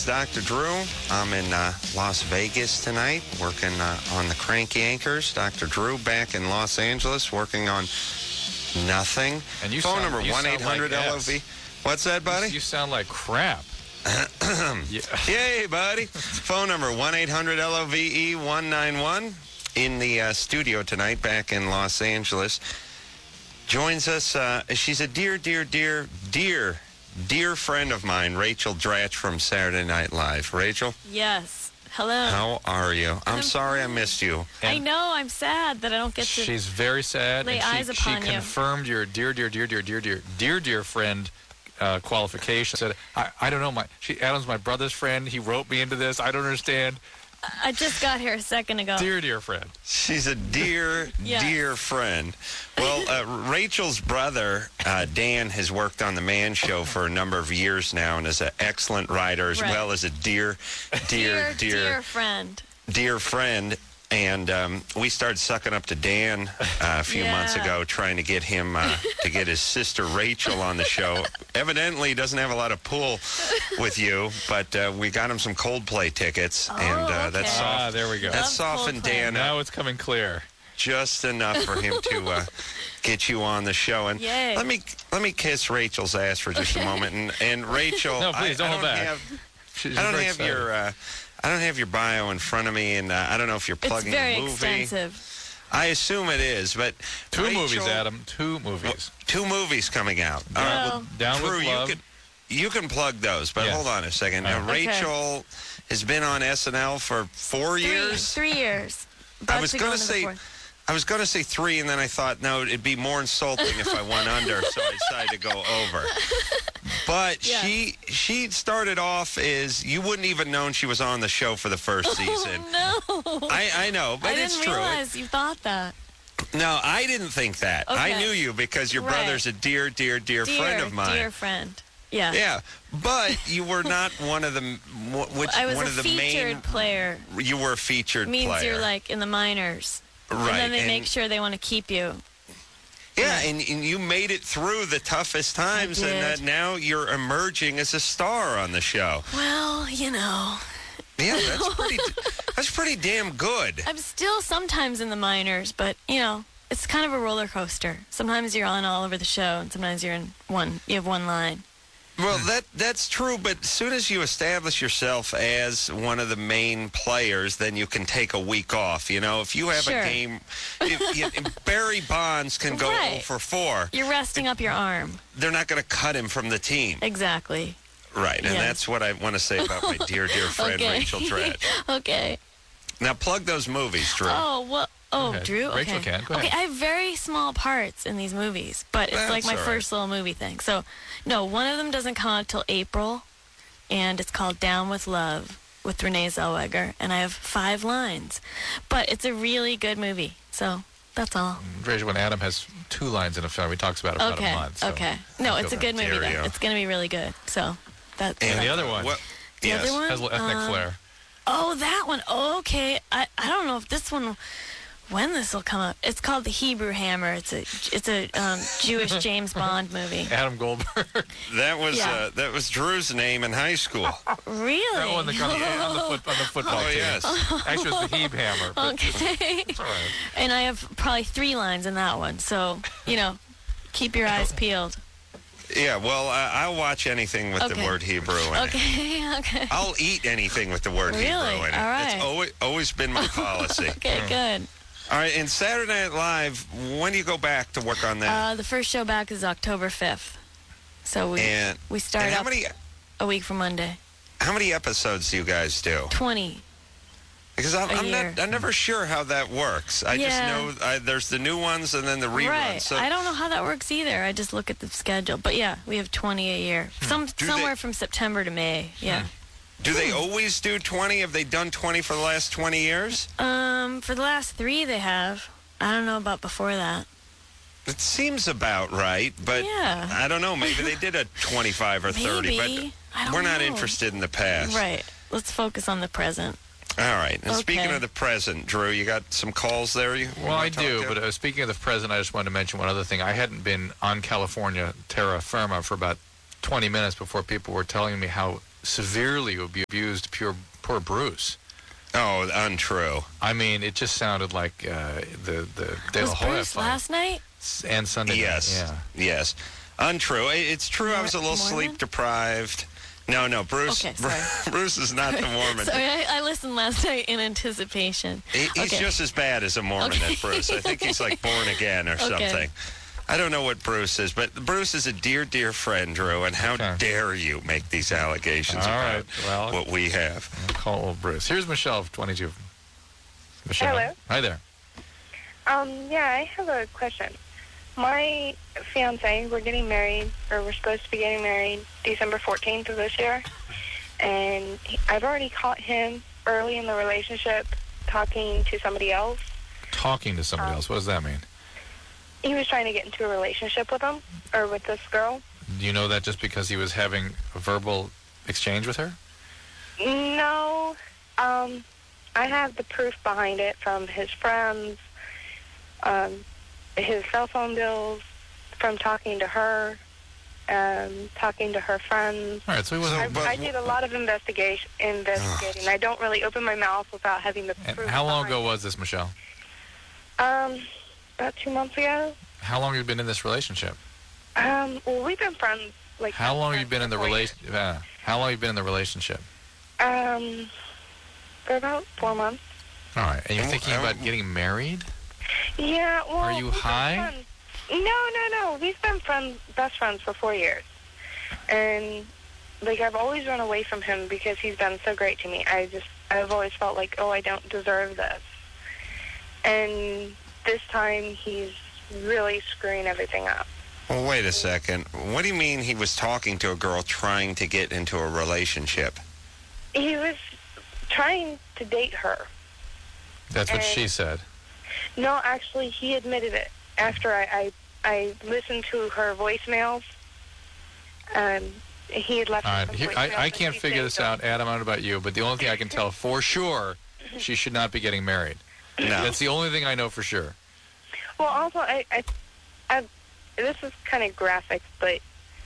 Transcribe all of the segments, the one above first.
Dr. Drew. I'm in Las Vegas tonight, working on the Cranky Anchors. Dr. Drew back in Los Angeles, working on nothing. And you Phone sound, number you 1-800-LOV. like What's that, buddy? You sound like crap. Yay, buddy. Phone number 1-800-LOVE-191. In the studio tonight, back in Los Angeles. Joins us, she's a dear friend of mine, Rachel Dratch from Saturday Night Live. Rachel? Yes. Hello. How are you? I'm sorry I missed you. I know. I'm sad that I don't get to. She's very sad. lay eyes upon she you. confirmed your dear friend qualification. Said, I don't know. Adam's my brother's friend. He wrote me into this. I don't understand. I just got here a second ago. Dear friend. She's a dear friend. Well, Rachel's brother, Dan, has worked on The Man Show for a number of years now and is an excellent writer as well as a dear friend. Dear friend. And we started sucking up to Dan a few months ago, trying to get him to get his sister Rachel on the show. Evidently, he doesn't have a lot of pull with you, but we got him some Coldplay tickets, and that's there we go. That softened Dan up now it's coming clear. just enough for him to get you on the show. And let me kiss Rachel's ass for just a moment. And Rachel, no, please don't hold back. I don't have your bio in front of me, and I don't know if you're plugging a movie. It's very extensive. I assume it is, but Two movies, Adam. 2 movies. Well, 2 movies coming out. Down Drew, with Love. you can plug those, but hold on a second. Now, Rachel has been on SNL for 4 years? 3 years. I was going to say 3, and then I thought, no, it'd be more insulting if I went under, so I decided to go over. But she started off as, you wouldn't even known she was on the show for the first season. Oh, no. I know, but it's true. I didn't realize you thought that. No, I didn't think that. Okay. I knew you because your brother's a dear friend of mine. Dear friend. Yeah. Yeah, but you were not one of the I was one a of the featured player. You were a featured means player. You're like in the minors. Right. And then they make sure they want to keep you. Yeah, and you made it through the toughest times, and now you're emerging as a star on the show. Well, you know. Yeah, that's pretty damn good. I'm still sometimes in the minors, but, you know, it's kind of a roller coaster. Sometimes you're on all over the show, and sometimes you're in you have one line. Well, that's true, but as soon as you establish yourself as one of the main players, then you can take a week off. You know, if you have a game, Barry Bonds can go 0 for 4. You're resting up your arm. They're not going to cut him from the team. Exactly. Right, and that's what I want to say about my dear friend Rachel Dratch. Okay. Now plug those movies, Drew. Oh, well. Oh, okay. Drew? Okay. Rachel can. Go ahead. Okay, I have very small parts in these movies, but it's like my first little movie thing. So, no, one of them doesn't come out till April, and it's called Down with Love with Renee Zellweger, and I have 5 lines. But it's a really good movie, so that's all. Rachel, when Adam has 2 lines in a film, he talks about it for about a month. So no, it's a good movie, though. It's going to be really good. So, that's... And the other one. The other one? Has ethnic flair. Oh, that one. Oh, okay. I don't know if this one... When this will come up. It's called The Hebrew Hammer. It's a Jewish James Bond movie. Adam Goldberg. That was Drew's name in high school. Really? That one on the football team. Yes. Actually, it was The Hebrew Hammer. Okay. It's all right. And I have probably 3 lines in that one. So, keep your eyes peeled. Yeah, well, I'll watch anything with the word Hebrew in it. Okay. I'll eat anything with the word Hebrew in it. All right. It's always been my policy. Okay, good. All right, and Saturday Night Live, when do you go back to work on that? The first show back is October 5th. So we start up a week from Monday. How many episodes do you guys do? 20. Because I'm never sure how that works. I just know there's the new ones and then the reruns. Right. So I don't know how that works either. I just look at the schedule. But, we have 20 a year. Somewhere from September to May, Do they always do 20? Have they done 20 for the last 20 years? For the last 3 they have. I don't know about before that. It seems about right, but I don't know. Maybe they did a 25 or 30, but we're not interested in the past. Right. Let's focus on the present. All right. And speaking of the present, Drew, you got some calls there? Well, I do, but speaking of the present, I just wanted to mention one other thing. I hadn't been on California terra firma for about 20 minutes before people were telling me how severely abused poor Bruce. Oh, untrue. I mean, it just sounded like the De La Was Hoya Bruce fight. last night? And Sunday Yes. night. Yeah. Yes. Untrue. It's true. I was a little Mormon? sleep deprived. No, Bruce. Okay, sorry. Bruce is not the Mormon. Sorry, I listened last night in anticipation. He's Okay. just as bad as a Mormon as Bruce. I think he's like born again or something. I don't know what Bruce is, but Bruce is a dear, dear friend, Drew, and how dare you make these allegations All about right, well, what we have. I'll call old Bruce. Here's Michelle, 22. Michelle. Hello. Hi there. Yeah, I have a question. My fiance, we're getting married, or we're supposed to be getting married December 14th of this year. And I've already caught him early in the relationship talking to somebody else. Talking to somebody else. What does that mean? He was trying to get into a relationship with him, or with this girl. Do you know that just because he was having a verbal exchange with her? No. I have the proof behind it from his friends, his cell phone bills, from talking to her, talking to her friends. All right, so he wasn't... I did a lot of investigating. I don't really open my mouth without having the And proof. how long behind ago was this, Michelle? it. About 2 months ago. How long have you been in this relationship? Well, we've been friends. Like, How long have you been in the for 4 years. How long have you been in the relationship? For about 4 months. All right, and you're thinking about getting married? Yeah. Well, Are you we've been high? friends. No. We've been best friends for 4 years, and like I've always run away from him because he's been so great to me. I've always felt like, oh, I don't deserve this, and this time he's really screwing everything up. Well, wait a second. What do you mean he was talking to a girl trying to get into a relationship? He was trying to date her. That's what she said. No, actually, he admitted it after I listened to her voicemails. He had left. All right, some here, voicemails I and can't she figure saved this them. out, Adam. I don't know about you, but the only thing I can tell for sure, she should not be getting married. No. That's the only thing I know for sure. Well, also, I this is kind of graphic, but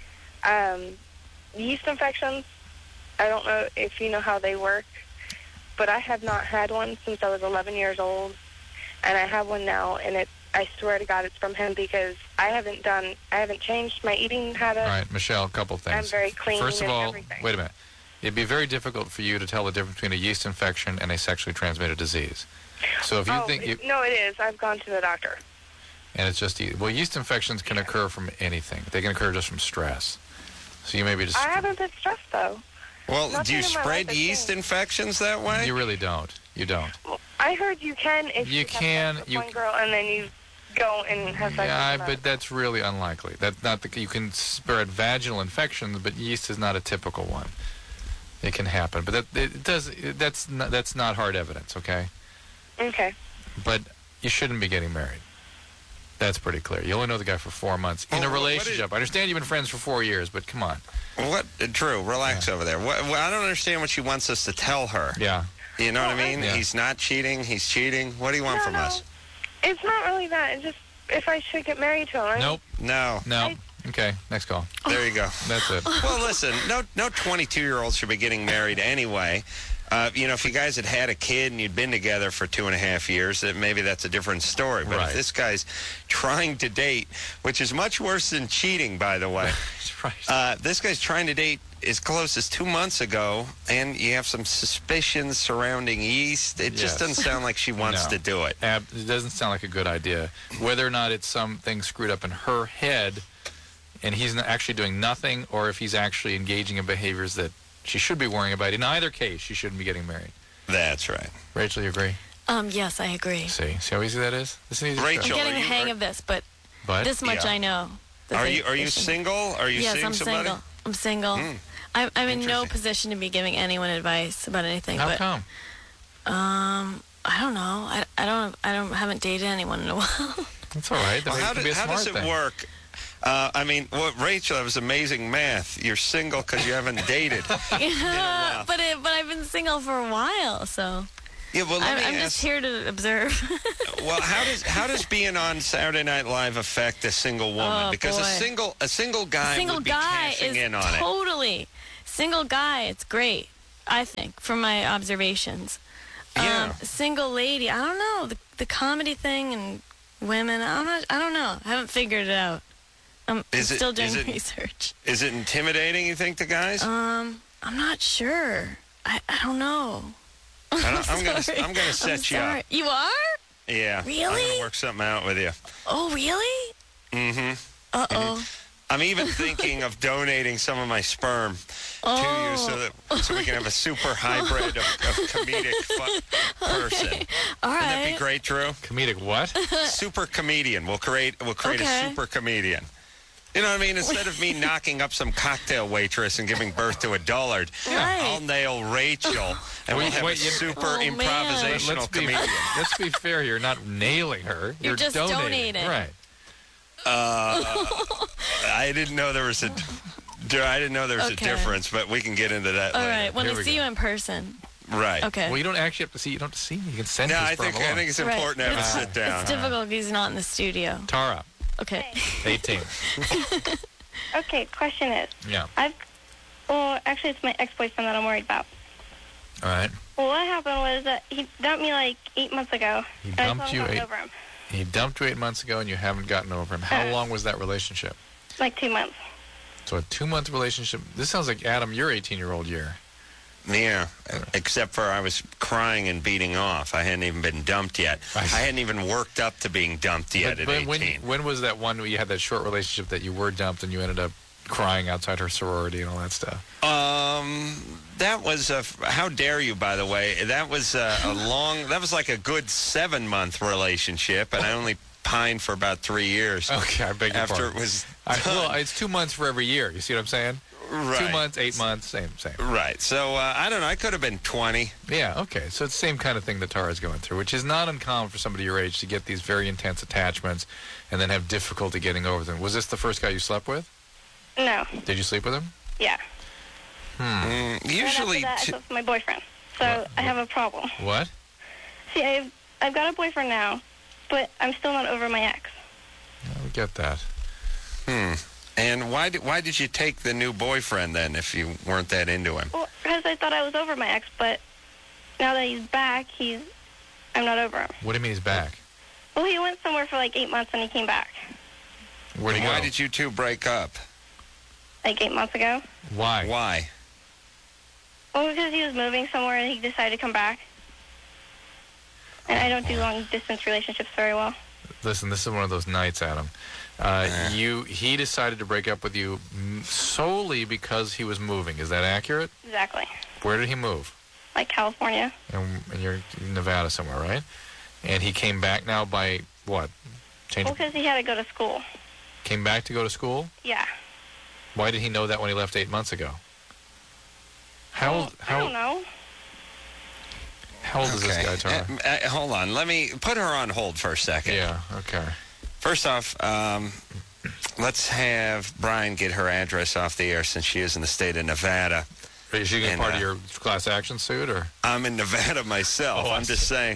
yeast infections. I don't know if you know how they work, but I have not had one since I was 11 years old, and I have one now, and I swear to God it's from him because I haven't changed my eating habits. All right, Michelle, a couple things. I'm very clean First of and all, everything. wait a minute. It'd be very difficult for you to tell the difference between a yeast infection and a sexually transmitted disease. So if you think no, it is. I've gone to the doctor. and it's just yeast infections can occur from anything. They can occur just from stress. So you may be just I haven't been stressed though. Well, Nothing do you in my life spread has yeast changed. infections that way? you really don't. You don't. I heard you can if You have can, sex with you- one girl and then you go and have sex Yeah, with another. but that's really unlikely. That's not you can spread vaginal infections, but yeast is not a typical one. It can happen, but that's not hard evidence, okay? Okay. But you shouldn't be getting married. That's pretty clear. You only know the guy for 4 months in Oh, a what relationship. I understand you've been friends for 4 years, but come on. What, Drew? Relax over there. I don't understand what she wants us to tell her. Yeah. You know what I mean? Yeah. He's not cheating. He's cheating. What do you want from us? It's not really that. It's just if I should get married to him. I mean, Nope. No. No. Okay. Next call. There you go. That's it. Well, listen, no 22-year-old should be getting married anyway. If you guys had had a kid and you'd been together for 2.5 years, maybe that's a different story. But Right. if this guy's trying to date, which is much worse than cheating, by the way, Right. this guy's trying to date as close as 2 months ago, and you have some suspicions surrounding yeast. It just Yes. doesn't sound like she wants No. to do it. It doesn't sound like a good idea. Whether or not it's something screwed up in her head and he's actually doing nothing, or if he's actually engaging in behaviors that she should be worrying about. In either case, she shouldn't be getting married. That's right. Rachel, you agree? Yes, I agree. See how easy that is? This is an easy Rachel, show. I'm getting are the you- hang of this, but But this much Yeah. I know. that Are they- you they shouldn't. single? Are you Yes, seeing I'm somebody? single. I'm single. Hmm. I'm in no Interesting. position to be giving anyone advice about anything. How but come? I don't know. I haven't dated anyone in a while. That's all right. Well, how That could be a does smart it thing. work? Rachel, that was amazing math. You're single because you haven't dated. Yeah, but I've been single for a while, so Yeah, well, let me I'm ask. just here to observe. Well, how does being on Saturday Night Live affect a single woman? Oh, Because boy. a single guy Single would be guy cashing is in on it. totally single guy, it's great, I think, from my observations. Yeah. Single lady, I don't know. The comedy thing and women, I don't know. I haven't figured it out. I'm still doing research. Is it intimidating, you think, to guys? I'm not sure. I don't know. I'm gonna set you up. You are? Yeah. Really? I'm gonna work something out with you. Oh, really? Mm-hmm. Uh-oh. I'm even thinking of donating some of my sperm to you so we can have a super hybrid of comedic person. Okay. All right. Wouldn't that be great, Drew? Comedic what? Super comedian. We'll create Okay. a super comedian. You know what I mean? Instead of me knocking up some cocktail waitress and giving birth to a dullard, Right. I'll nail Rachel and we'll have a super improvisational comedian. Let's be fair here. Not nailing her. You're just donating. Right. I didn't know there was a difference, but we can get into that All later. right. When Here I we see go. you in person. Right. Okay. Well, you don't actually have to see. You don't have to see me. You can send No, his I sperm think along. it's important to have a sit down. It's difficult because he's not in the studio. Tara, Okay. 18. Okay, question is, Yeah. actually it's my ex-boyfriend that I'm worried about. All right. Well, what happened was that he dumped me like 8 months ago. He and I dumped still you haven't eight- gotten over him. He dumped you 8 months ago, and you haven't gotten over him. How long was that relationship? Like 2 months. So a 2-month relationship. This sounds like Adam, your 18-year-old year. Yeah, except for I was crying and beating off. I hadn't even been dumped yet. Right. I hadn't even worked up to being dumped yet at 18. When was that one where you had that short relationship that you were dumped and you ended up crying outside her sorority and all that stuff? That was how dare you, by the way. That was that was like a good 7-month relationship, and I only pined for about 3 years. Okay, I beg your After pardon. it was Well, it's 2 months for every year. You see what I'm saying? right. 2 months, 8 months, same. Right. So, I don't know. I could have been 20. Yeah, okay. So it's the same kind of thing that Tara's going through, which is not uncommon for somebody your age to get these very intense attachments and then have difficulty getting over them. Was this the first guy you slept with? No. Did you sleep with him? Yeah. Usually, And after that, I slept with my boyfriend. So I have a problem. What? See, I've got a boyfriend now, but I'm still not over my ex. I don't get that. And why did you take the new boyfriend then if you weren't that into him? Well, because I thought I was over my ex, but now that he's back, I'm not over him. What do you mean he's back? Well, he went somewhere for like 8 months and he came back. Where'd he go? Why did you two break up? Like 8 months ago. Why? Why? Well, because he was moving somewhere and he decided to come back. And I don't do long-distance relationships very well. Listen, this is one of those nights, Adam. He decided to break up with you solely because he was moving. Is that accurate? Exactly. Where did he move? Like California. And you're in Nevada somewhere, right? And he came back now by what? Well, because he had to go to school. Came back to go to school? Yeah. Why did he know that when he left 8 months ago? I don't know. How old is this guy, Tara? Hold on. Let me put her on hold for a second. Yeah, okay. First off, let's have Brian get her address off the air since she is in the state of Nevada. Is she And, part of your class action suit, or? I'm in Nevada myself. Oh, I I'm just saying,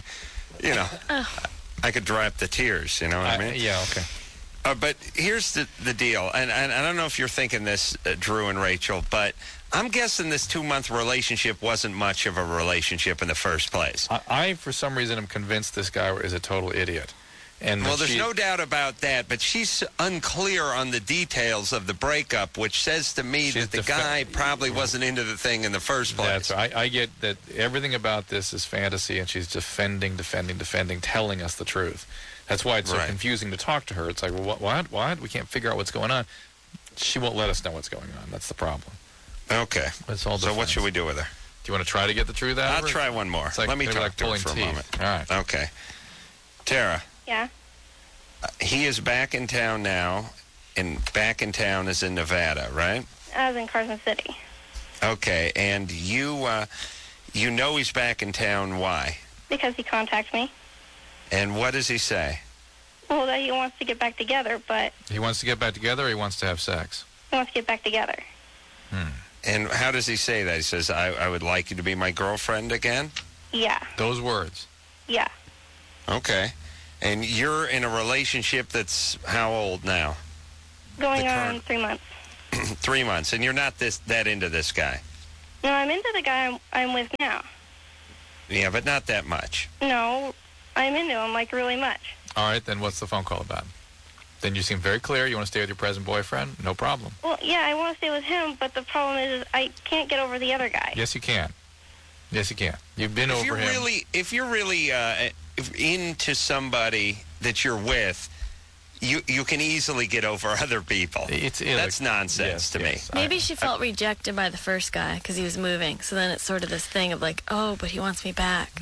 I could dry up the tears, you know what I mean? Yeah, okay. But here's the deal, and I don't know if you're thinking this, Drew and Rachel, but I'm guessing this 2-month relationship wasn't much of a relationship in the first place. I for some reason, am convinced this guy is a total idiot. And Well, there's no doubt about that, but she's unclear on the details of the breakup, which says to me that the guy probably wasn't into the thing in the first place. That's right. I get that everything about this is fantasy, and she's defending, telling us the truth. That's why it's so confusing to talk to her. It's like, well, what? We can't figure out what's going on. She won't let us know what's going on. That's the problem. Okay. It's all so what defense. should we do with her? Do you want to try to get the truth out of her? I'll try one more. It's like, Let me maybe talk like to her pulling for a teeth. moment. All right. Okay. Tara. Yeah. He is back in town now, and back in town is in Nevada, right? I was in Carson City. Okay, and you know he's back in town. Why? Because he contacted me. And what does he say? Well, that he wants to get back together, but He wants to get back together, or he wants to have sex? he wants to get back together. And how does he say that? He says, I would like you to be my girlfriend again? Yeah. Those words. Yeah. Okay. And you're in a relationship that's how old now? Going The on current- 3 months. 3 months. And you're not that into this guy? No, I'm into the guy I'm with now. Yeah, but not that much. No, I'm into him, like, really much. All right, then what's the phone call about? Then you seem very clear. You want to stay with your present boyfriend? No problem. Well, yeah, I want to stay with him, but the problem is I can't get over the other guy. Yes, you can. Yes, you can. You've been over him. If you're really into somebody that you're with, you can easily get over other people. That's nonsense to me. Maybe she felt rejected by the first guy because he was moving. So then it's sort of this thing of like, oh, but he wants me back.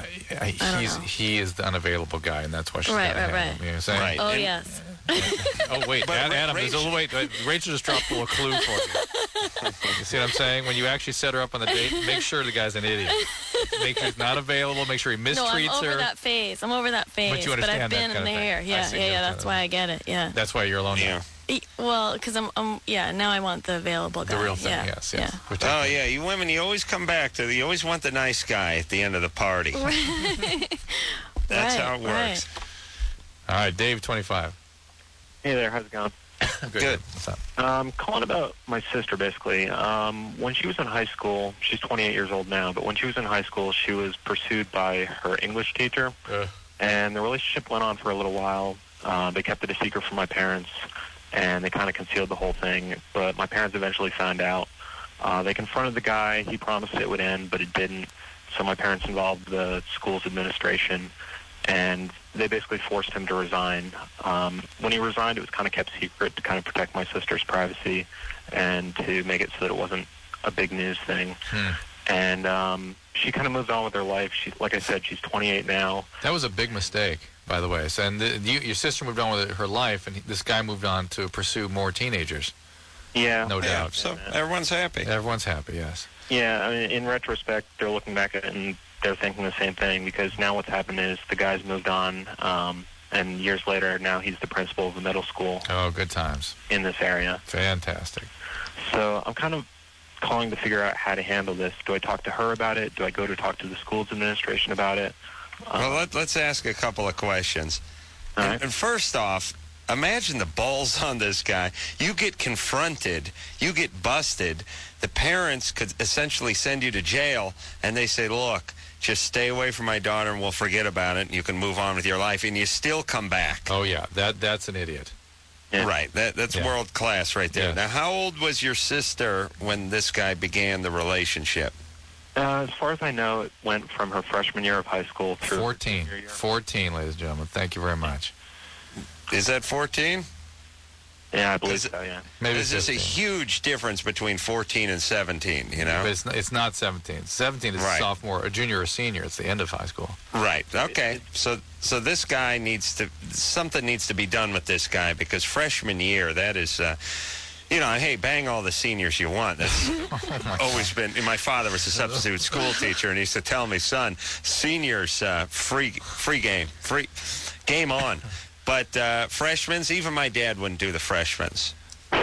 He is the unavailable guy, and that's why she's got to have him. You know what I'm saying? Right. Oh, yes. Oh, wait, Adam, Rachel just dropped a little clue for you. You see what I'm saying? When you actually set her up on the date, make sure the guy's an idiot. Make sure he's not available. Make sure he mistreats her. No, I'm over that phase. But you understand that I've been kind of thing. there. Yeah. That's why I get it. Yeah. That's why you're alone now. Well, because now I want the available guy. The real thing, yes. Yeah. Oh, yeah, you women, you always come back to you always want the nice guy at the end of the party. That's how it works. All right, Dave, 25. Hey there, how's it going? Good. What's up? Calling about my sister, basically. When she was in high school, she's 28 years old now, but when she was in high school, she was pursued by her English teacher, and the relationship went on for a little while. They kept it a secret from my parents, and they kind of concealed the whole thing, but my parents eventually found out. They confronted the guy. He promised it would end, but it didn't, so my parents involved the school's administration, and they basically forced him to resign. When he resigned, it was kind of kept secret to kind of protect my sister's privacy and to make it so that it wasn't a big news thing. And she kind of moved on with her life. Like I said, she's 28 now. That was a big mistake, by the way. So, and your sister moved on with her life, and this guy moved on to pursue more teenagers. Yeah. No doubt. So everyone's happy. Everyone's happy, yes. Yeah, I mean, in retrospect, they're looking back at it and they're thinking the same thing, because now what's happened is the guy's moved on, and years later, now he's the principal of a middle school. Oh, good times. In this area. Fantastic. So I'm kind of calling to figure out how to handle this. Do I talk to her about it? Do I go to talk to the school's administration about it? Well, let's ask a couple of questions. All right. And first off, imagine the balls on this guy. You get confronted. You get busted. The parents could essentially send you to jail, and they say, look, just stay away from my daughter and we'll forget about it and you can move on with your life, and you still come back. Oh, yeah. That's an idiot. Yeah. Right. That's world class right there. Yeah. Now, how old was your sister when this guy began the relationship? As far as I know, it went from her freshman year of high school through 14. her senior year. 14, ladies and gentlemen. Thank you very much. Is that 14? Yeah, I believe so, yeah. Maybe There's just a 15. huge difference between 14 and 17, you know? But it's not 17. 17 is Right. a sophomore, a junior, or senior. It's the end of high school. Right. Okay. So this guy something needs to be done with this guy, because freshman year, that is, hey, bang all the seniors you want. That's always been. My father was a substitute school teacher, and he used to tell me, son, seniors, free game on. But freshmen's, even my dad wouldn't do the freshmen's.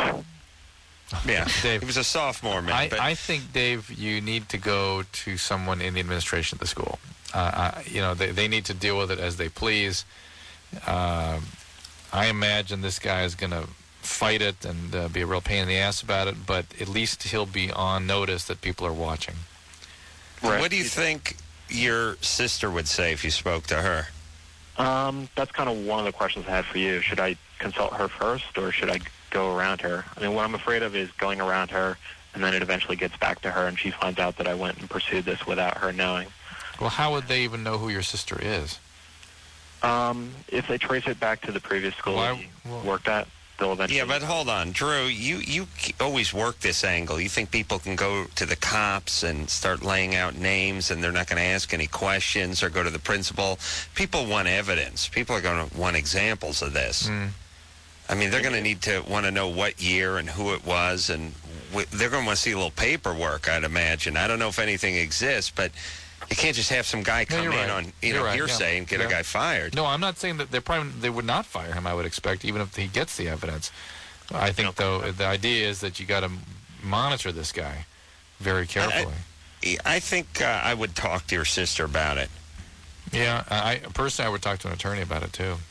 Yeah, Dave, he was a sophomore, man. I think, Dave, you need to go to someone in the administration of the school. They need to deal with it as they please. I imagine this guy is going to fight it and be a real pain in the ass about it, but at least he'll be on notice that people are watching. Right. What do you think your sister would say if you spoke to her? That's kind of one of the questions I had for you. Should I consult her first, or should I go around her? I mean, what I'm afraid of is going around her, and then it eventually gets back to her, and she finds out that I went and pursued this without her knowing. Well, how would they even know who your sister is? If they trace it back to the previous school he worked at, they'll eventually... Yeah, but hold on. Drew, you always work this angle. You think people can go to the cops and start laying out names and they're not going to ask any questions, or go to the principal? People want evidence. People are going to want examples of this. I mean, they're going to want to know what year and who it was, and they're going to want to see a little paperwork, I'd imagine. I don't know if anything exists, but you can't just have some guy come in on hearsay and get a guy fired. No, I'm not saying that they would not fire him, I would expect, even if he gets the evidence. I think, though, the idea is that you got to monitor this guy very carefully. I think I would talk to your sister about it. Yeah, personally, I would talk to an attorney about it, too.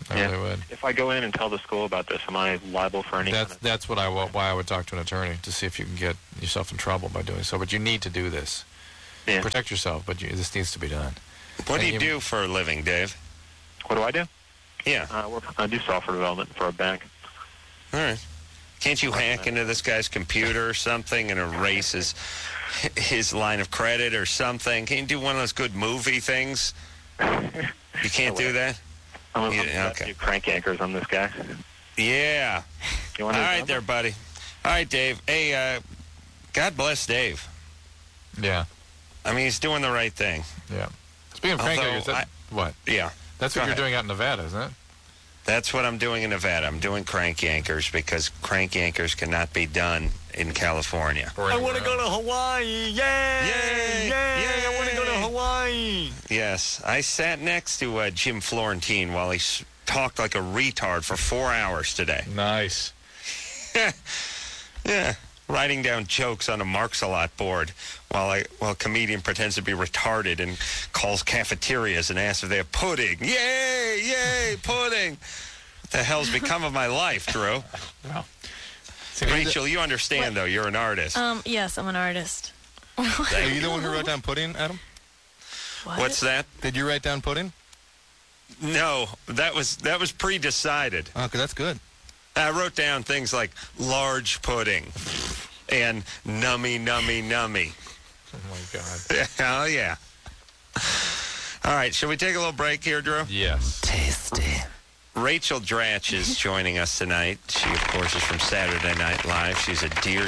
I really would. If I go in and tell the school about this, am I liable for any? That's why I would talk to an attorney, to see if you can get yourself in trouble by doing so. But you need to do this. Yeah. Protect yourself, but this needs to be done. What do you do for a living, Dave? What do I do? Yeah. I do software development for a bank. All right. Can't you hack into this guy's computer or something and erase his line of credit or something? Can you do one of those good movie things? You can't do that? I'm do crank anchors on this guy. Yeah. You All want right there, buddy. All right, Dave. Hey, God bless Dave. Yeah. I mean, he's doing the right thing. Yeah. Speaking of crank anchors, what? Yeah. That's what you're doing out in Nevada, isn't it? That's what I'm doing in Nevada. I'm doing crank anchors because crank anchors cannot be done in California. I want to go to Hawaii. Yay! Yay! I want to go to Hawaii. Yes. I sat next to Jim Florentine while he talked like a retard for 4 hours today. Nice. Yeah. Writing down jokes on a Marks-a-Lot board while a comedian pretends to be retarded and calls cafeterias and asks if they have pudding. Yay, pudding. What the hell's become of my life, Drew? Well, Rachel, you understand, though. You're an artist. Yes, I'm an artist. Are you the one who wrote down pudding, Adam? What's that? Did you write down pudding? No, that was pre-decided. Oh, because that's good. I wrote down things like large pudding and nummy. Oh, my God. Oh, yeah. All right, shall we take a little break here, Drew? Yes. Tasty. Rachel Dratch is joining us tonight. She, of course, is from Saturday Night Live. She's a dear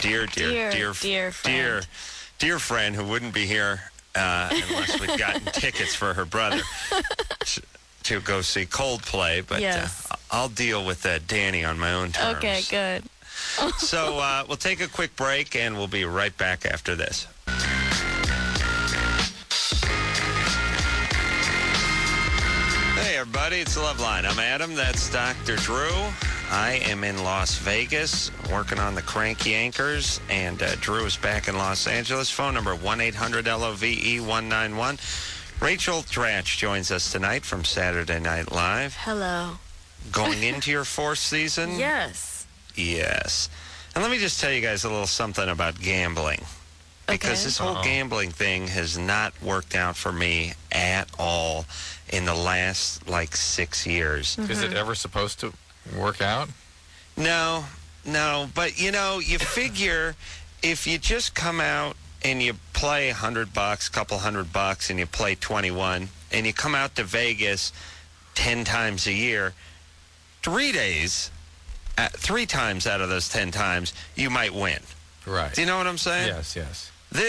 friend who wouldn't be here unless we'd gotten tickets for her brother to go see Coldplay. But yes. I'll deal with Danny on my own terms. Okay, good. So we'll take a quick break, and we'll be right back after this. Hey, everybody, it's Loveline. I'm Adam. That's Dr. Drew. I am in Las Vegas working on the Cranky Anchors, and Drew is back in Los Angeles. Phone number 1-800-LOVE-191. Rachel Dratch joins us tonight from Saturday Night Live. Hello. Going into your fourth season? Yes. Yes. And let me just tell you guys a little something about gambling. Because this whole gambling thing has not worked out for me at all in the last, 6 years. Mm-hmm. Is it ever supposed to work out? No. But, you figure if you just come out and you play $100, couple $100, and you play 21, and you come out to Vegas 10 times a year, 3 days, 3 times out of those 10 times, you might win. Right. Do you know what I'm saying? Yes.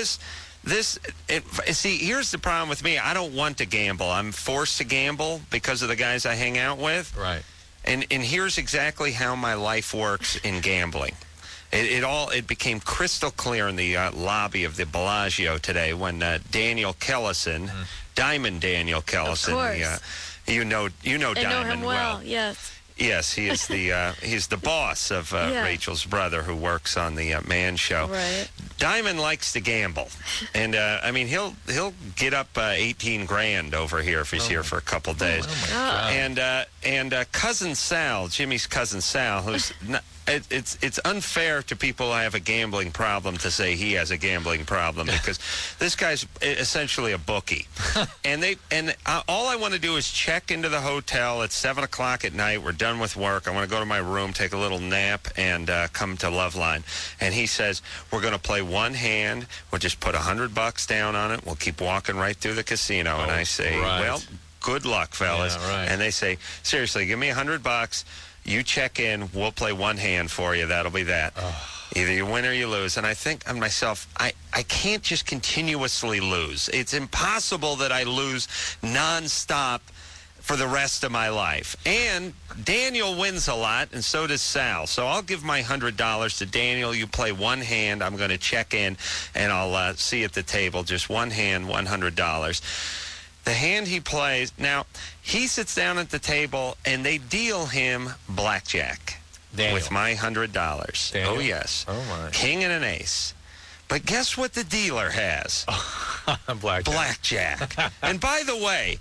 See, here's the problem with me. I don't want to gamble. I'm forced to gamble because of the guys I hang out with. Right. And here's exactly how my life works in gambling. It became crystal clear in the lobby of the Bellagio today when Daniel Kellison, Diamond Daniel Kellison, of course. you know I Diamond know him well. Yes. Yes, he is he's the boss of Rachel's brother who works on the Man Show. Right. Diamond likes to gamble, and he'll get up $18,000 over here if he's here for a couple days. And cousin Sal, Jimmy's cousin Sal, who's it's unfair to people who have a gambling problem to say he has a gambling problem because this guy's essentially a bookie, and all I want to do is check into the hotel at 7:00 at night. We're done with work. I want to go to my room, take a little nap, and come to Loveline. And he says we're going to play one hand. We'll just put $100 down on it. We'll keep walking right through the casino. And I say, well, good luck, fellas. Yeah, right. And they say, seriously, give me $100. You check in, we'll play one hand for you. That'll be that. Either you win or you lose. And I think of myself, I can't just continuously lose. It's impossible that I lose nonstop for the rest of my life. And Daniel wins a lot, and so does Sal. So I'll give my $100 to Daniel. You play one hand. I'm going to check in, and I'll see you at the table. Just one hand, $100. The hand he plays, now, he sits down at the table, and they deal him blackjack with my $100. Daniel? Oh, yes. Oh, my. King and an ace. But guess what the dealer has? Blackjack. Blackjack. And by the way,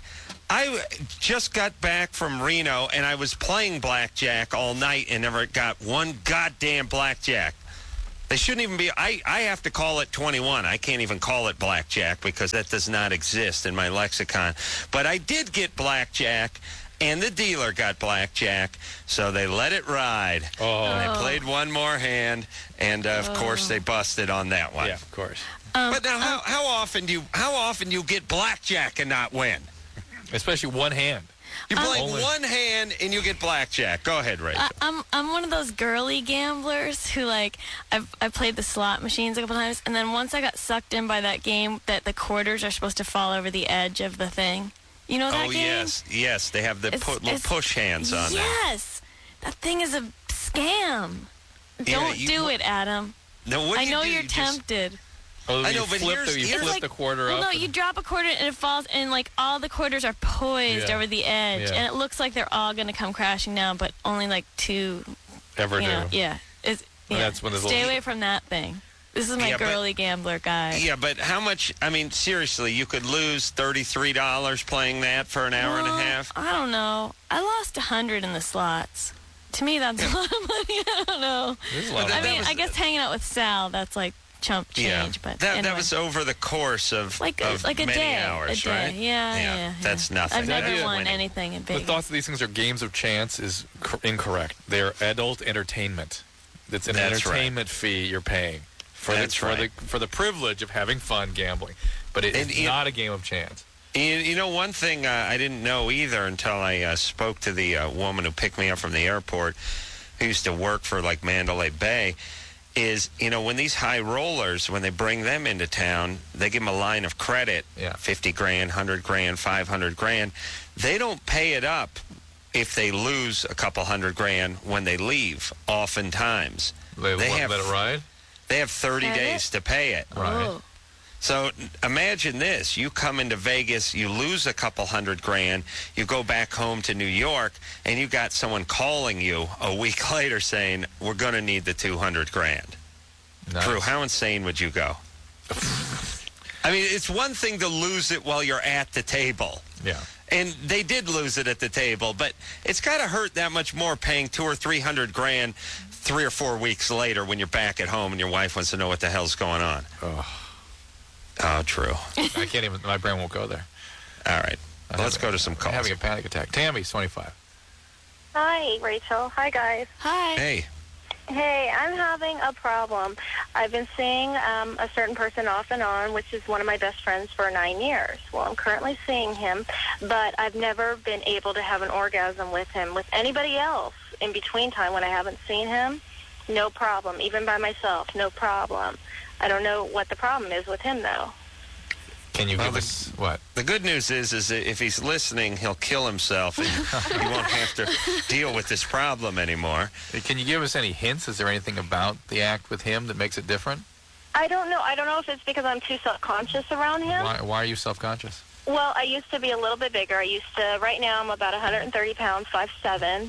I just got back from Reno, and I was playing blackjack all night and never got one goddamn blackjack. They shouldn't even be. I have to call it 21. I can't even call it blackjack because that does not exist in my lexicon. But I did get blackjack, and the dealer got blackjack, so they let it ride. Oh. And they played one more hand, and of course they busted on that one. Yeah, of course. But now, how often do you get blackjack and not win? Especially one hand. You play one hand and you get blackjack. Go ahead, Rachel. I'm one of those girly gamblers who, like, I played the slot machines a couple times, and then once I got sucked in by that game that the quarters are supposed to fall over the edge of the thing. You know that game? Yes. They have the little push hands on there. Yes. That thing is a scam. Don't do it, Adam. No, what I do know you do? you're tempted. Oh, I you know, but flip the quarter up. No, you drop a quarter and it falls, and like all the quarters are poised over the edge, and it looks like they're all going to come crashing down, but only like two ever do. Yeah, That's when stay away from that thing. This is my girly gambler guy. Yeah, but how much? I mean, seriously, you could lose $33 playing that for an hour and a half. I don't know. I lost $100 in the slots. To me, that's a lot of money. I don't know. I guess hanging out with Sal, that's like chump change. But that anyway. was over the course of like a many day, hours, right? Yeah. That's nothing. I've never won winning. anything in The Vegas. thought that these things are games of chance is incorrect. They are adult entertainment. It's an entertainment fee you're paying for the privilege of having fun gambling. But it's not a game of chance. You know, one thing I didn't know either until I spoke to the woman who picked me up from the airport, who used to work for like Mandalay Bay, is, you know, when these high rollers, when they bring them into town, they give them a line of credit, 50 grand, 100 grand, 500 grand. They don't pay it up if they lose a couple $100 grand when they leave, oftentimes. They let it ride? They have 30 days to pay it. Right. Oh. So imagine this. You come into Vegas, you lose a couple $100 grand, you go back home to New York, and you got someone calling you a week later saying, we're going to need the 200 grand. Nice. Drew, how insane would you go? I mean, it's one thing to lose it while you're at the table. Yeah. And they did lose it at the table, but it's got to hurt that much more paying $200 or $300 grand 3 or 4 weeks later when you're back at home and your wife wants to know what the hell's going on. Oh, true. I can't even, my brain won't go there. All right. Let's go to some calls. I'm having a panic attack. Tammy's 25. Hi, Rachel. Hi, guys. Hi. Hey. Hey, I'm having a problem. I've been seeing a certain person off and on, which is one of my best friends for 9 years. Well, I'm currently seeing him, but I've never been able to have an orgasm with him. With anybody else in between time when I haven't seen him, no problem. Even by myself, no problem. I don't know what the problem is with him, though. Can you give us what? The good news is that if he's listening, he'll kill himself, and he won't have to deal with this problem anymore. Can you give us any hints? Is there anything about the act with him that makes it different? I don't know. I don't know if it's because I'm too self-conscious around him. Why are you self-conscious? Well, I used to be a little bit bigger. Right now I'm about 130 pounds, 5'7",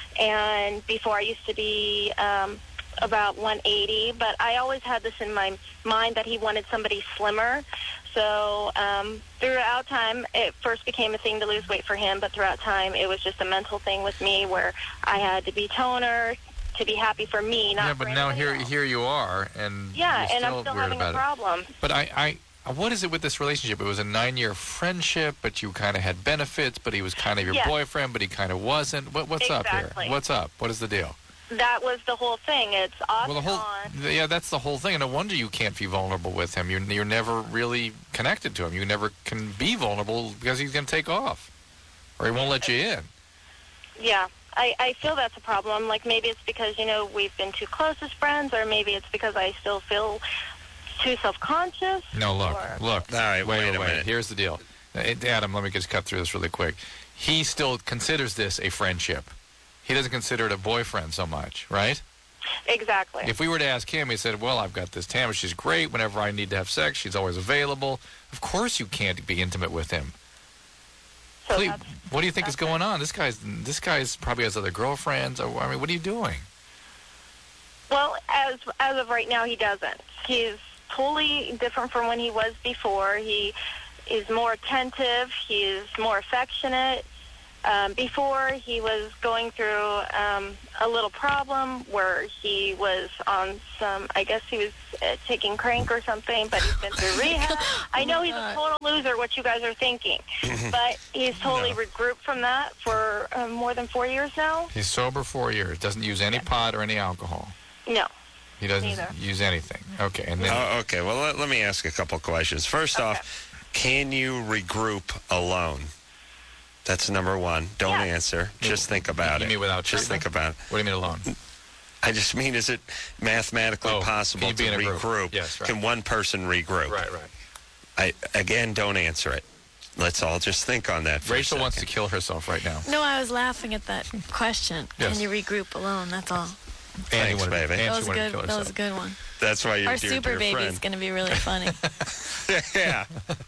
and before I used to be about 180, but I always had this in my mind that he wanted somebody slimmer. So throughout time, it first became a thing to lose weight for him, but throughout time, it was just a mental thing with me where I had to be toner to be happy for me, not for but now anybody else. here you are, and yeah, you're and I'm still weird having about a problem. It. But I what is it with this relationship? It was a 9-year friendship, but you kind of had benefits, but he was kind of your boyfriend, but he kind of wasn't. What's up here? What's up? What is the deal? That was the whole thing. It's off and on. Yeah, that's the whole thing. And no wonder you can't be vulnerable with him. You're never really connected to him. You never can be vulnerable because he's going to take off, or he won't let you in. Yeah, I feel that's a problem. Like maybe it's because, we've been too close as friends, or maybe it's because I still feel too self-conscious. No, look. All right, wait a minute. Here's the deal. Adam, let me just cut through this really quick. He still considers this a friendship. He doesn't consider it a boyfriend so much, right? Exactly. If we were to ask him, he said, well, I've got this Tamara. She's great. Whenever I need to have sex, she's always available. Of course you can't be intimate with him. So Please, what do you think is going on? This guy's probably has other girlfriends. I mean, what are you doing? Well, as of right now, he doesn't. He's totally different from when he was before. He he's more attentive. He's more affectionate. Before, he was going through a little problem where he was on some, I guess he was taking crank or something, but he's been through rehab. I know he's a total loser, what you guys are thinking, but he's totally regrouped from that for more than 4 years now. He's sober 4 years. Doesn't use any pot or any alcohol. No. He doesn't use anything. Okay. And then, okay, well, let me ask a couple questions. First off, can you regroup alone? That's number one. Don't answer. Just think about it. You mean without Just think about it. What do you mean alone? I just mean, is it mathematically possible to regroup? Yes, right. Can one person regroup? Right. Again, don't answer it. Let's all just think on that for Rachel a wants to second. kill herself right now. No, I was laughing at that question. Yes. Can you regroup alone? That's all. Thanks, baby. That was good. That was a good one. That's why you're Our dear super baby friend. is going to be really funny. Yeah.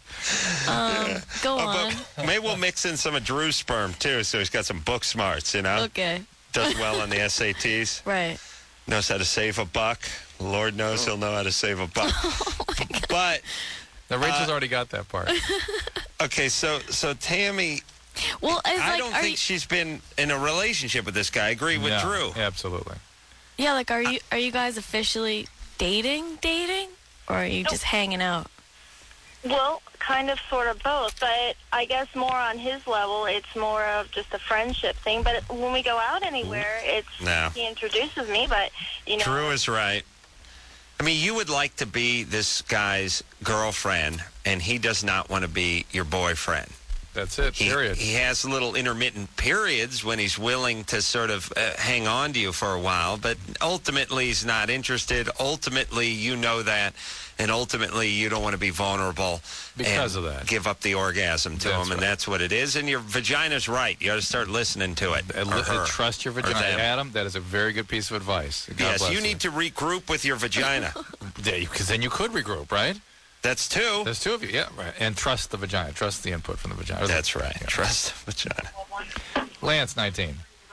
Go on. But maybe we'll mix in some of Drew's sperm, too, so he's got some book smarts, you know? Okay. Does well on the SATs. Right. Knows how to save a buck. Lord knows he'll know how to save a buck. But now, Rachel's already got that part. Okay, so Tammy, well, I don't think she's been in a relationship with this guy. I agree with Drew. Absolutely. Yeah, like, are you guys officially dating, or are you just hanging out? Well, kind of, sort of both, but I guess more on his level, it's more of just a friendship thing. But when we go out anywhere, he introduces me, but, you know. Drew is right. I mean, you would like to be this guy's girlfriend, and he does not want to be your boyfriend. That's it, period. He has little intermittent periods when he's willing to sort of hang on to you for a while, but ultimately he's not interested. Ultimately, you know that, and ultimately you don't want to be vulnerable because of that. Give up the orgasm to him, and that's what it is. And your vagina's right. You got to start listening to it. Trust your vagina. Adam, that is a very good piece of advice. God yes, bless you need to regroup with your vagina. Because then you could regroup, right? That's two. There's two of you, yeah, right. And trust the vagina. Trust the input from the vagina. That's right. Yeah. Trust the vagina. Lance, 19.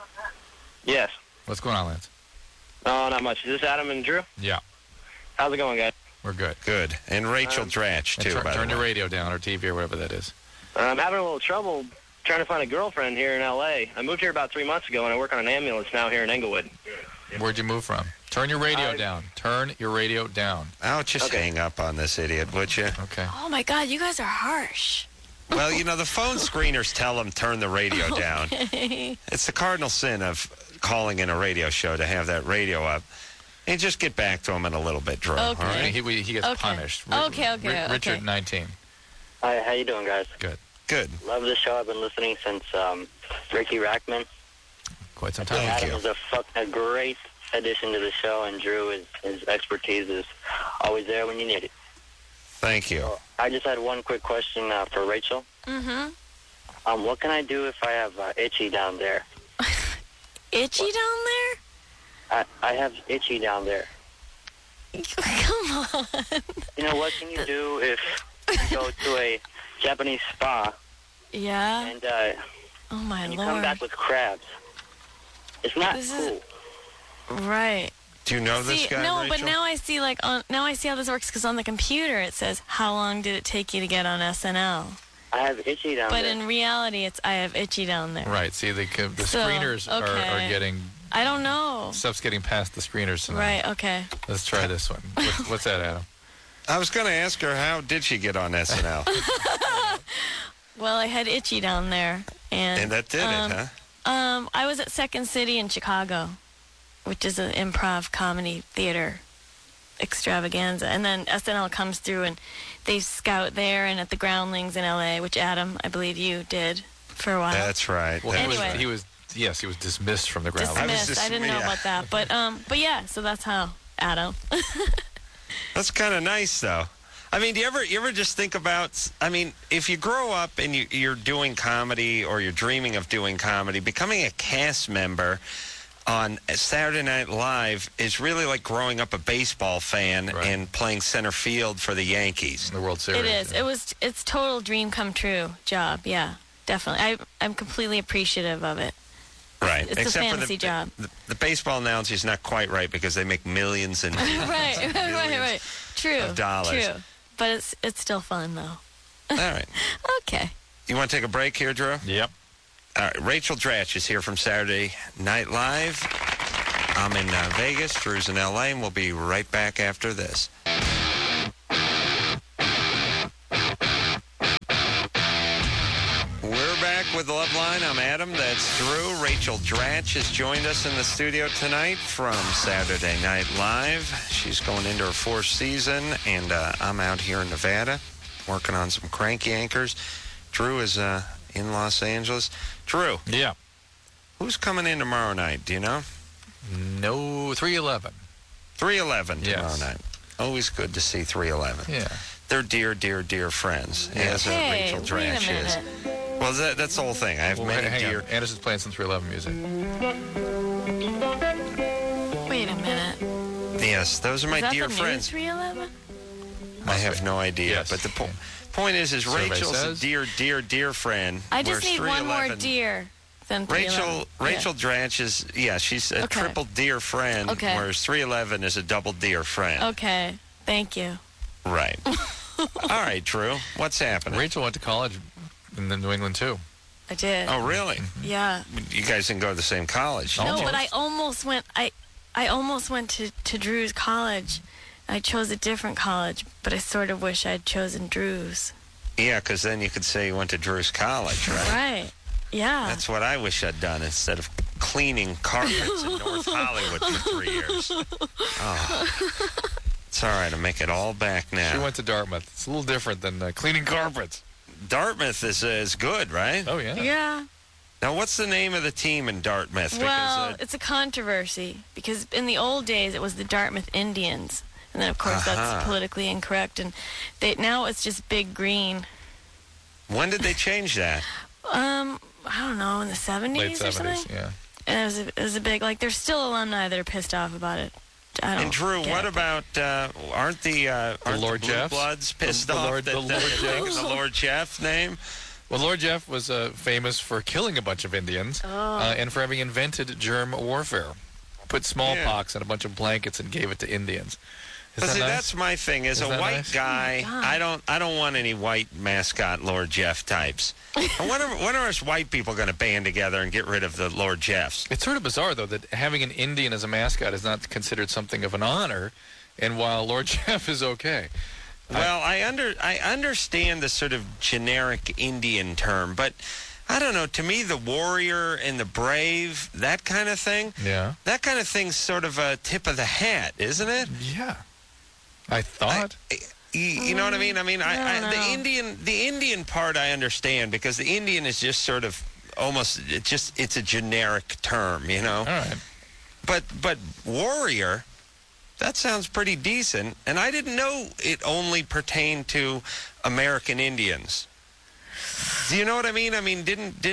Yes. What's going on, Lance? Oh, not much. Is this Adam and Drew? Yeah. How's it going, guys? We're good. Good. And Rachel Dratch, too, by the Turn way. your radio down or TV or whatever that is. I'm having a little trouble trying to find a girlfriend here in L.A. I moved here about 3 months ago, and I work on an ambulance now here in Englewood. Where'd you move from? Turn your radio down. Turn your radio down. Oh, just hang up on this idiot, would you? Okay. Oh, my God, you guys are harsh. Well, you know, the phone screeners tell them turn the radio down. It's the cardinal sin of calling in a radio show to have that radio up. And just get back to him in a little bit, Drew. Okay. All right? He gets punished. Okay. Richard, 19. Hi, how you doing, guys? Good. Love the show. I've been listening since Ricky Rackman. Quite some time. Adam is a great addition to the show, and Drew, his expertise is always there when you need it. Thank you. So, I just had one quick question for Rachel. Mm-hmm. What can I do if I have itchy down there? Itchy down there? I have itchy down there. Come on. You know, what can you do if you go to a Japanese spa Yeah? and oh, my you Lord. come back with crabs? It's not cool. Right. Do you know this guy, No, Rachel? but now I see now I see how this works because on the computer it says how long did it take you to get on SNL. I have itchy down there. But in reality, it's I have itchy down there. Right. See, the So, screeners are okay. getting... I don't know. Stuff's getting past the screeners tonight. Right. Okay. Let's try this one. What's that, Adam? I was going to ask her, how did she get on SNL? Well, I had itchy down there, And that did it, huh? I was at Second City in Chicago, which is an improv comedy theater extravaganza. And then SNL comes through and they scout there and at the Groundlings in L.A., which Adam, I believe you did for a while. That's right. Well, Anyway. he was dismissed from the ground. Dismissed. I didn't know about that. But yeah, so that's how, Adam. That's kind of nice, though. I mean, do you ever just think about, I mean, if you grow up and you're doing comedy or you're dreaming of doing comedy, becoming a cast member on Saturday Night Live is really like growing up a baseball fan and playing center field for the Yankees. The World Series. It is. Yeah. It's total dream come true job. Yeah, definitely. I'm completely appreciative of it. Right. It's Except a fantasy for job. The baseball announcer is not quite right because they make millions and right. True. of dollars. True. But it's still fun though. All right. Okay. You want to take a break here, Drew? Yep. All right. Rachel Dratch is here from Saturday Night Live. I'm in Vegas. Drew's in L.A., and we'll be right back after this. We're back with the Love Line. I'm Adam. That's Drew. Rachel Dratch has joined us in the studio tonight from Saturday Night Live. She's going into her 4th season, and I'm out here in Nevada working on some Cranky Anchors. Drew is in Los Angeles. Drew. Yeah. Who's coming in tomorrow night? Do you know? No, 311. 311 tomorrow Yes. night. Always good to see 311. Yeah. They're dear, dear, dear friends, as Hey, Rachel wait a Dratch is. minute. Well, that's the whole thing. I have many hang dear... on. Anderson's playing some 311 music. Wait a minute. Yes, those are my Is that dear the friends. New 311? I have no idea. Yes. But the point is Survey Rachel's says. a dear, dear, dear friend. I just whereas need one more 311 deer than 311. Rachel Dratch is, she's a Okay. triple dear friend, Okay. whereas 311 is a double dear friend. Okay. Thank you. Right. All right, Drew. What's happening? Rachel went to college in New England, too. I did. Oh, really? Yeah. You guys didn't go to the same college. No, Almost. but I almost went. I almost went to Drew's college. I chose a different college, but I sort of wish I'd chosen Drew's. Yeah, because then you could say you went to Drew's college, right? Right. Yeah. That's what I wish I'd done instead of cleaning carpets in North Hollywood for 3 years. Oh. It's all right. I'll make it all back now. She went to Dartmouth. It's a little different than cleaning carpets. Dartmouth is good, right? Oh, yeah. Yeah. Now, what's the name of the team in Dartmouth? Well, it's a controversy because in the old days it was the Dartmouth Indians, and then of course that's politically incorrect, and now it's just Big Green. When did they change that? I don't know, in the 70s Late or something. 70s, yeah. And it was a big, like, there's still alumni that are pissed off about it. I don't And Drew, get what it. about aren't the Lord Blue Jeffs? Bloods pissed The off Lord- that the Lord they're taking Jeffs? the Lord Jeff name? Well, Lord Jeff was famous for killing a bunch of Indians and for having invented germ warfare. Put smallpox in a bunch of blankets and gave it to Indians. But see, that's my thing. As a that white nice? guy, Oh my God. I don't want any white mascot Lord Jeff types. when are us white people going to band together and get rid of the Lord Jeffs? It's sort of bizarre, though, that having an Indian as a mascot is not considered something of an honor, and while Lord Jeff is okay. Well, I understand the sort of generic Indian term, but I don't know. To me, the warrior and the brave, that kind of thing, Yeah. that kind of thing's sort of a tip of the hat, isn't it? Yeah. I thought. You know what I mean? I mean, No. the Indian part I understand because the Indian is just sort of almost it's a generic term, you know. All right. But warrior, that sounds pretty decent, and I didn't know it only pertained to American Indians. Do you know what I mean? I mean,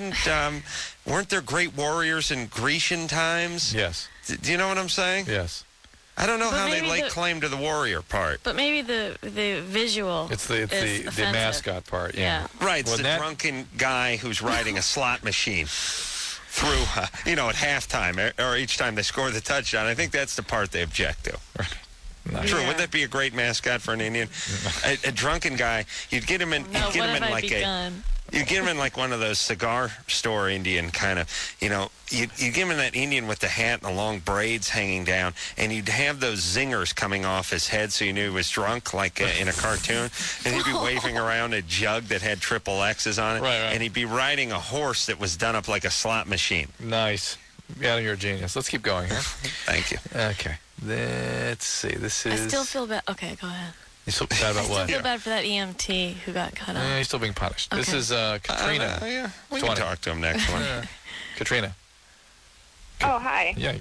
weren't there great warriors in Grecian times? Yes. Do you know what I'm saying? Yes. I don't know But how they maybe lay the- claim to the warrior part. But maybe the visual. It's the offensive. mascot part. Yeah. Right, it's Well, the that- drunken guy who's riding a slot machine through, at halftime or each time they score the touchdown. I think that's the part they object to. Nice. True, Yeah. wouldn't that be a great mascot for an Indian? A drunken guy, you'd get him in, No, you'd get what him have in I like begun? you get him in like one of those cigar store Indian kind of, you get him in that Indian with the hat and the long braids hanging down, and you'd have those zingers coming off his head so you knew he was drunk, like in a cartoon, and he'd be waving around a jug that had triple X's on it, Right. and he'd be riding a horse that was done up like a slot machine. Nice. Adam, you're a genius. Let's keep going here. Thank you. Okay. Let's see. This I is. still feel bad. Okay, go ahead. You still bad I about still what? feel bad for that EMT who got cut off. He's still being punished. This Okay. is Katrina. Yeah, we can 20. talk to him next one. Katrina. Oh, hi. Yeah.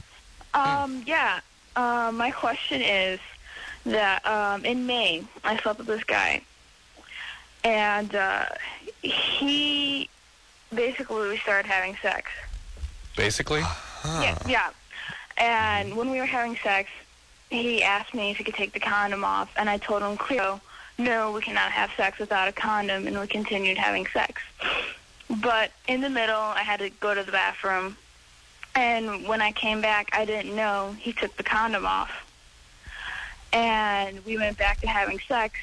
My question is that in Maine, I slept with this guy, and he basically we started having sex. Basically. Yeah. And when we were having sex, he asked me if he could take the condom off, and I told him clearly, no, we cannot have sex without a condom, and we continued having sex. But in the middle, I had to go to the bathroom, and when I came back, I didn't know he took the condom off. And we went back to having sex,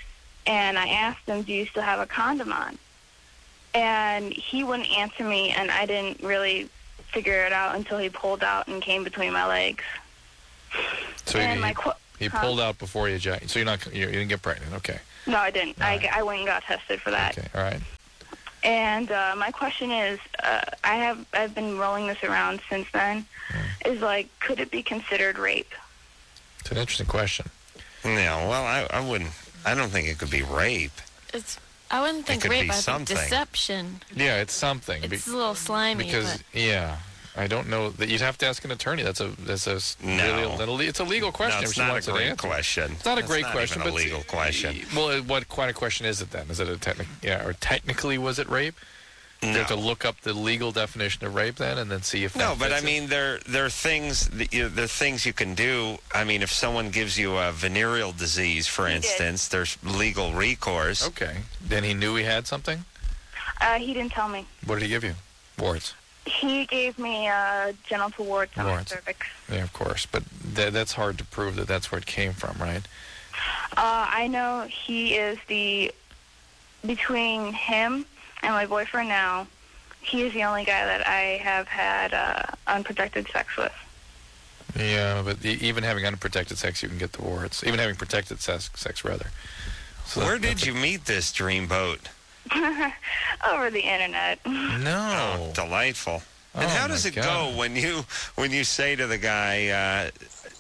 and I asked him, do you still have a condom on? And he wouldn't answer me, and I didn't really figure it out until he pulled out and came between my legs. So he pulled out before you ejaculated. So you didn't get pregnant. Okay. No, I didn't. Right. I went and got tested for that. Okay. All right. And my question is, I've been rolling this around since then. Is like, could it be considered rape? It's an interesting question. No, well, I wouldn't. I don't think it could be rape. I wouldn't think could rape. be I think something. deception. Yeah, it's something. It's a little slimy. Because I don't know that you'd have to ask an attorney. It's a legal question. No, it's not a great question. It's not a great question, but but a legal question. Well, what kind of question is it then? Is it or technically was it rape? No. You have to look up the legal definition of rape then, and then see if that but fits I mean, there are things you can do. I mean, if someone gives you a venereal disease, for instance, there's legal recourse. Okay. Then he knew he had something? He didn't tell me. What did he give you? Warts. He gave me genital warts on my cervix. Yeah, of course. But that's hard to prove that that's where it came from, right? I know he is between him and my boyfriend now, he is the only guy that I have had unprotected sex with. Yeah, but even having unprotected sex, you can get the warts. Even having protected sex rather. So where did you meet this dreamboat? Over the internet. No. Oh, delightful. And how does it go when you say to the guy,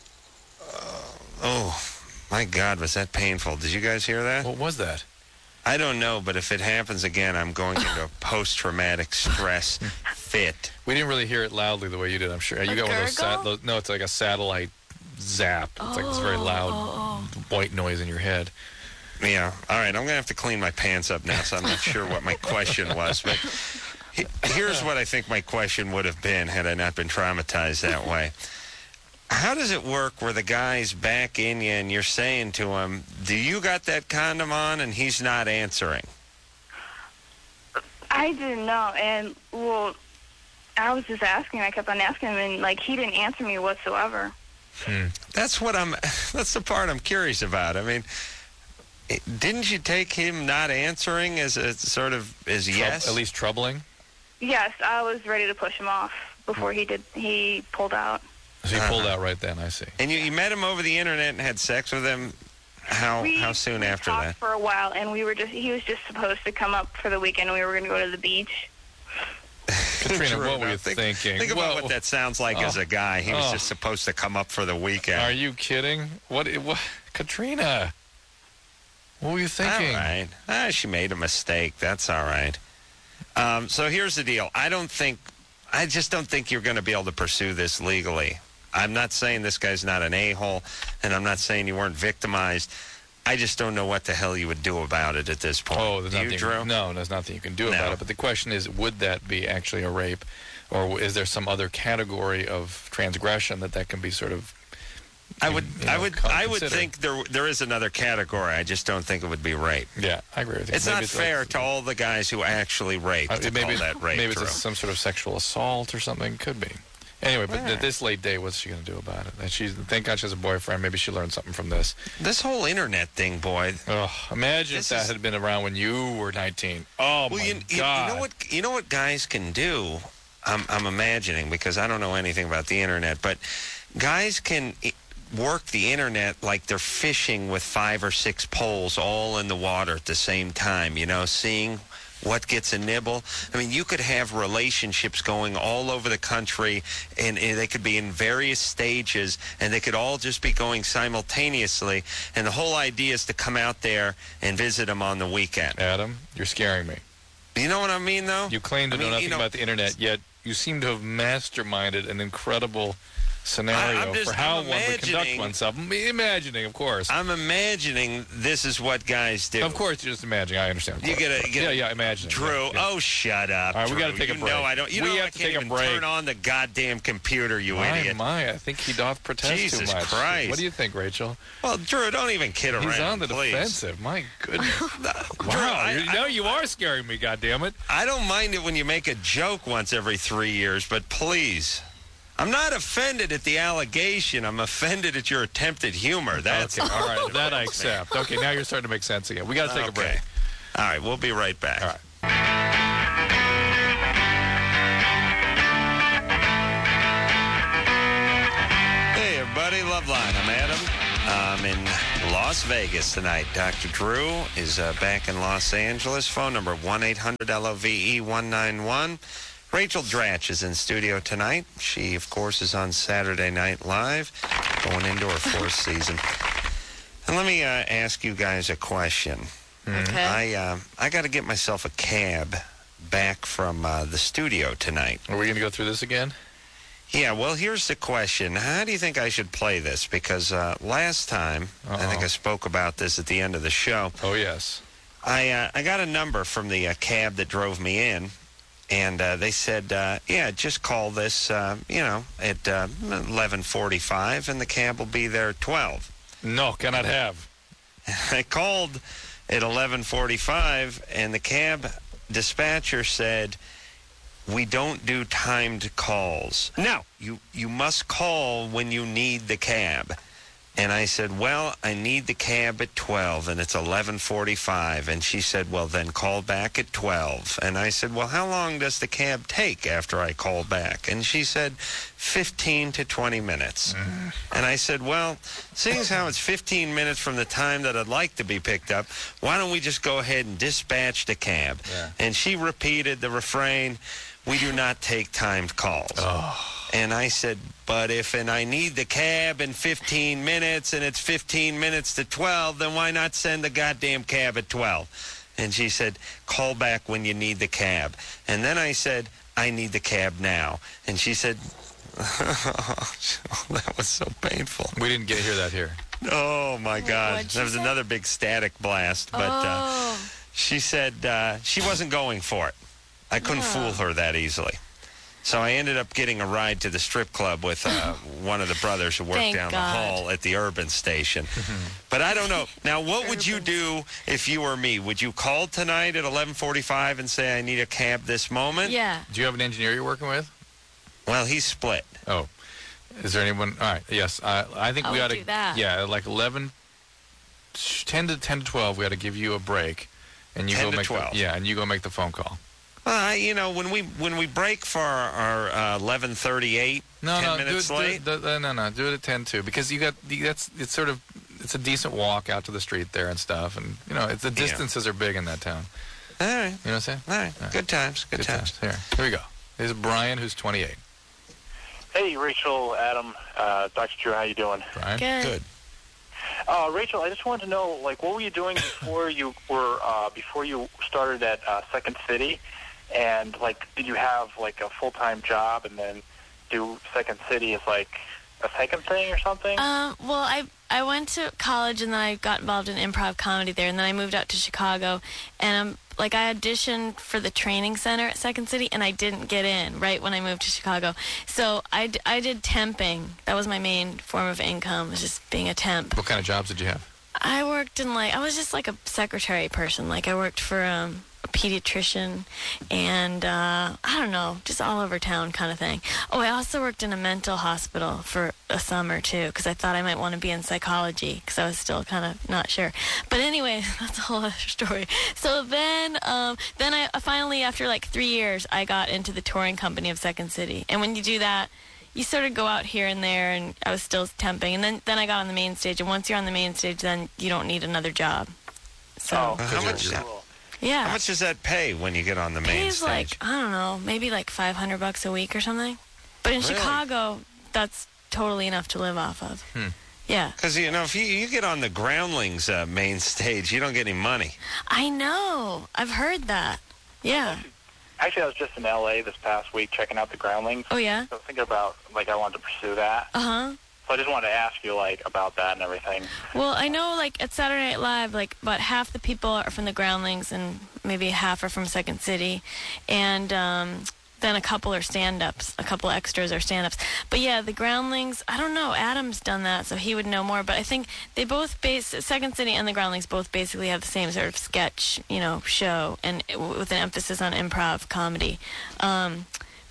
oh, my God, was that painful? Did you guys hear that? What was that? I don't know, but if it happens again, I'm going into a post-traumatic stress fit. We didn't really hear it loudly the way you did, I'm sure. You got one of those, no, it's like a satellite zap. It's like this very loud white noise in your head. Yeah. All right, I'm going to have to clean my pants up now, so I'm not sure what my question was. But here's what I think my question would have been had I not been traumatized that way. How does it work where the guy's back in you and you're saying to him, do you got that condom on, and he's not answering? I didn't know, and, well, I was just asking. I kept on asking him, and, like, he didn't answer me whatsoever. That's the part I'm curious about. I mean, didn't you take him not answering as a sort of as yes? At least troubling? Yes, I was ready to push him off before he pulled out. So he pulled out right then, I see. And you met him over the internet and had sex with him how soon after that? We talked for a while, and he was just supposed to come up for the weekend, and we were going to go to the beach. Katrina, what were you thinking? Think about what that sounds like as a guy. He was just supposed to come up for the weekend. Are you kidding? What Katrina, what were you thinking? All right. She made a mistake. That's all right. So here's the deal. I just don't think you're going to be able to pursue this legally. I'm not saying this guy's not an a-hole, and I'm not saying you weren't victimized. I just don't know what the hell you would do about it at this point. Oh, Drew? No, there's nothing you can do about it. But the question is, would that be actually a rape, or is there some other category of transgression that can be sort of? I would think there is another category. I just don't think it would be rape. Yeah, I agree with you. It's maybe not fair to all the guys who actually raped to call that rape. Maybe it's some sort of sexual assault or something. Could be. Anyway, but at this late day, what's she going to do about it? And thank God she has a boyfriend. Maybe she learned something from this. This whole internet thing, boy. Oh, imagine if that had been around when you were 19. Oh, my God. You know what guys can do? I'm imagining, because I don't know anything about the internet, but guys can work the internet like they're fishing with 5 or 6 poles all in the water at the same time, seeing what gets a nibble. I mean, you could have relationships going all over the country, and they could be in various stages, and they could all just be going simultaneously, and the whole idea is to come out there and visit them on the weekend. Adam, you're scaring me. You know what I mean, though? You claim to know nothing about the internet, yet you seem to have masterminded an incredible scenario for how one would conduct oneself. Imagining, of course. I'm imagining this is what guys do. Of course, you're just imagining. I understand. You get imagining. Drew, yeah. Shut up. All right, Drew. we got to take a break. I don't. We have to take a break. Turn on the goddamn computer, you idiot. I think he doth protest Jesus too much. Christ. What do you think, Rachel? Well, Drew, don't even kid around. He's on the defensive. My goodness. Wow. You are scaring me. Goddammit. I don't mind it when you make a joke once every 3 years, but please. I'm not offended at the allegation. I'm offended at your attempted humor. That's okay. All right, that I accept. Okay, now you're starting to make sense again. We got to take a break. All right, we'll be right back. All right. Hey, everybody. Loveline. I'm Adam. I'm in Las Vegas tonight. Dr. Drew is back in Los Angeles. Phone number 1-800-LOVE-191. Rachel Dratch is in studio tonight. She, of course, is on Saturday Night Live, going into her fourth season. And let me ask you guys a question. Okay. I got to get myself a cab back from the studio tonight. Are we going to go through this again? Yeah, well, here's the question. How do you think I should play this? Because last time, I think I spoke about this at the end of the show. Oh, yes. I got a number from the cab that drove me in. And they said, yeah, just call this, at 11:45, and the cab will be there at 12. No, cannot have. I called at 11:45, and the cab dispatcher said, we don't do timed calls. No, you must call when you need the cab. And I said, well, I need the cab at 12, and it's 11:45. And she said, well, then call back at 12. And I said, well, how long does the cab take after I call back? And she said, 15 to 20 minutes. And I said, well, seeing as how it's 15 minutes from the time that I'd like to be picked up, why don't we just go ahead and dispatch the cab? Yeah. And she repeated the refrain, we do not take timed calls. Oh. And I said, but if I need the cab in 15 minutes and it's 15 minutes to 12, then why not send the goddamn cab at 12? And she said, call back when you need the cab. And then I said, I need the cab now. And she said, that was so painful. We didn't hear that here. Oh, my God. That was another big static blast. But she said she wasn't going for it. I couldn't fool her that easily. So I ended up getting a ride to the strip club with one of the brothers who worked down the hall at the Urban Station. But I don't know. Now, what would you do if you were me? Would you call tonight at 11:45 and say, I need a cab this moment? Yeah. Do you have an engineer you're working with? Well, he's split. Oh. Is there anyone? All right. Yes. I think we ought to do that. Yeah, like 10 to 12, we ought to give you a break. And you 10 go to make 12. and you go make the phone call. When we break for our 11:38, 10 minutes late. Do it at 10:02 because it's a decent walk out to the street there and stuff, and the distances are big in that town. All right, you know what I'm saying? All right, good times. Here we go. Here's Brian, who's 28. Hey, Rachel, Adam, Dr. Drew, how you doing? Brian, good. Rachel, I just wanted to know, what were you doing before you started at Second City? And, did you have, a full-time job and then do Second City as, a second thing or something? Well, I went to college and then I got involved in improv comedy there. And then I moved out to Chicago. And, I auditioned for the training center at Second City and I didn't get in right when I moved to Chicago. So I did temping. That was my main form of income, was just being a temp. What kind of jobs did you have? I worked in, I was just a secretary person. I worked for a pediatrician and I don't know, just all over town kind of thing. Oh, I also worked in a mental hospital for a summer too because I thought I might want to be in psychology because I was still kind of not sure. But anyway, that's a whole other story. So then I finally, after 3 years, I got into the touring company of Second City. And when you do that, you sort of go out here and there, and I was still temping. And then I got on the main stage. And once you're on the main stage, then you don't need another job. So how much? Yeah. How much does that pay when you get on the main stage? I don't know, maybe $500 a week or something. But in Chicago, that's totally enough to live off of. Yeah. Because, if you get on the Groundlings main stage, you don't get any money. I know. I've heard that. Yeah. Actually, I was just in L.A. this past week checking out the Groundlings. Oh, yeah? So I was thinking about, I wanted to pursue that. Uh-huh. So I just wanted to ask you, about that and everything. Well, I know, at Saturday Night Live, about half the people are from the Groundlings and maybe half are from Second City. And then a couple are stand-ups. A couple extras are stand-ups. But, yeah, the Groundlings, I don't know. Adam's done that, so he would know more. But I think they both Second City and the Groundlings both basically have the same sort of sketch, show, and with an emphasis on improv comedy.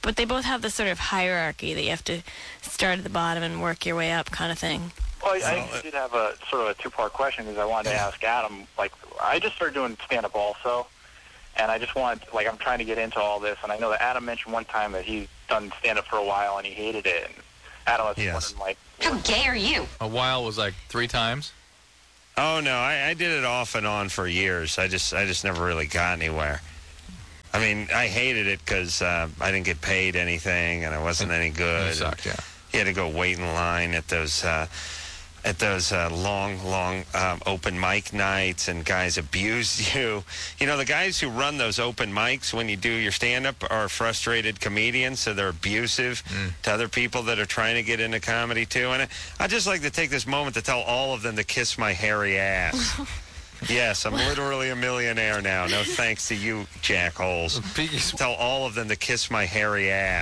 but they both have this sort of hierarchy that you have to start at the bottom and work your way up kind of thing. Well, I did have a sort of a two-part question because I wanted to ask Adam, like, I just started doing stand-up also, and I just wanted, like, I'm trying to get into all this, and I know that Adam mentioned one time that he's done stand-up for a while and he hated it, and Adam was wondering, like... How gay are you? A while was like 3 times? Oh, no, I did it off and on for years. I just never really got anywhere. I mean, I hated it because I didn't get paid anything, and I wasn't any good. It sucked, yeah. You had to go wait in line at those long open mic nights, and guys abused you. You know, the guys who run those open mics when you do your stand-up are frustrated comedians, so they're abusive to other people that are trying to get into comedy, too. And I'd just like to take this moment to tell all of them to kiss my hairy ass. Yes, I'm literally a millionaire now. No thanks to you, jackholes. Tell all of them to kiss my hairy ass.